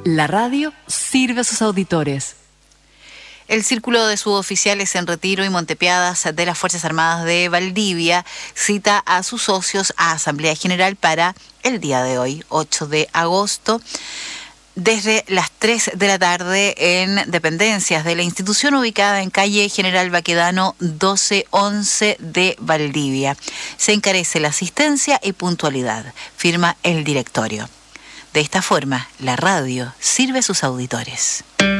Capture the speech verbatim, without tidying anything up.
La radio sirve a sus auditores. El Círculo de Suboficiales en Retiro y Montepiadas de las Fuerzas Armadas de Valdivia cita a sus socios a Asamblea General para el día de hoy, ocho de agosto, desde las tres de la tarde en dependencias de la institución ubicada en calle General Baquedano doce once de Valdivia. Se encarece la asistencia y puntualidad, firma el directorio. De esta forma, la radio sirve a sus auditores.